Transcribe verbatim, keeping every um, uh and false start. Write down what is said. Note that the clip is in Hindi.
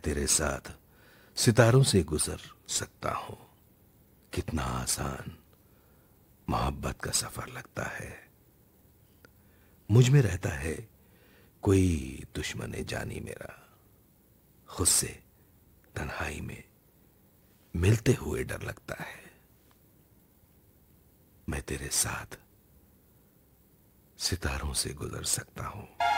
तेरे साथ सितारों से गुजर सकता हूं। कितना आसान मोहब्बत का सफर लगता है। मुझ में रहता है कोई दुश्मन जानी मेरा, खुद से तन्हाई में मिलते हुए डर लगता है। मैं तेरे साथ सितारों से गुजर सकता हूं।